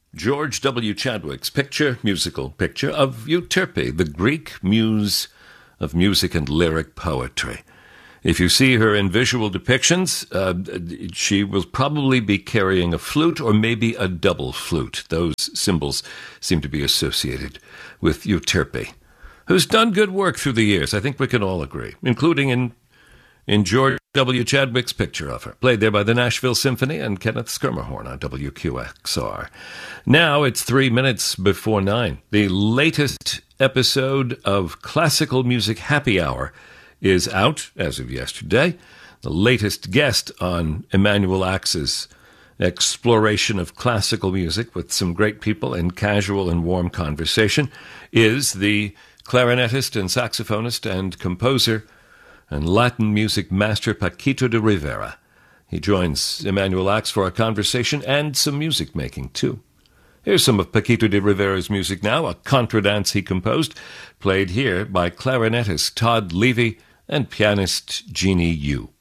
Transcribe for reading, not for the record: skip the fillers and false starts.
George W. Chadwick's musical picture of Euterpe, the Greek muse of music and lyric poetry. If you see her in visual depictions, she will probably be carrying a flute or maybe a double flute. Those symbols seem to be associated with Euterpe, who's done good work through the years. I think we can all agree, including in George W. Chadwick's picture of her, played there by the Nashville Symphony and Kenneth Schermerhorn on WQXR. Now it's 3 minutes before 9. The latest episode of Classical Music Happy Hour is out as of yesterday. The latest guest on Emanuel Axe's exploration of classical music with some great people in casual and warm conversation is the clarinetist and saxophonist and composer and Latin music master Paquito de Rivera. He joins Emanuel Axe for a conversation and some music making, too. Here's some of Paquito de Rivera's music now, a contradance he composed, played here by clarinetist Todd Levy and pianist Jeannie Yu.